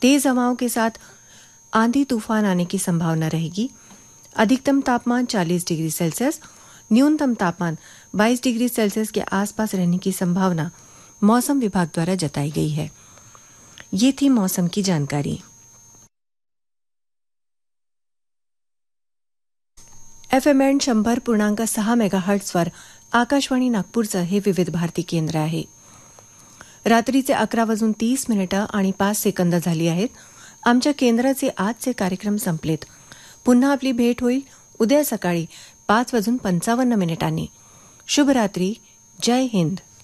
तेज हवाओं के साथ आंधी तूफान आने की संभावना रहेगी। अधिकतम तापमान 40 डिग्री सेल्सियस, न्यूनतम तापमान 22 डिग्री सेल्सियस के आसपास रहने की संभावना मौसम विभाग द्वारा जताई गई है। ये थी मौसम की जानकारी। FM 100.6 मेगाहर्ट्झवर आकाशवाणी नागपूरचं हे विविध भारती केंद्र आहे. रात्रीचे 11:30 आणि 5 सेकंद झाली आहेत. आमच्या केंद्राचे आजचे कार्यक्रम संपलेत. पुन्हा आपली भेट होईल उद्या सकाळी 5:55 शुभ रात्री. जय हिंद.